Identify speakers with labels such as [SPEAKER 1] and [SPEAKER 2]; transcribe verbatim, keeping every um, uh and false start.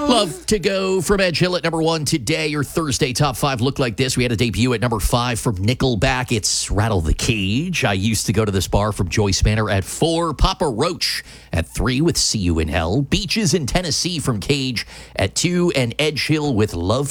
[SPEAKER 1] Love to Go from Edge Hill at number one today. Your Thursday top five look like this. We had a debut at number five from Nickelback. It's Rattle the Cage. I Used to Go to This Bar from Joyce Manor at four. Papa Roach at three with See You in Hell. Beaches in Tennessee from Cage at two. And Edge Hill with Love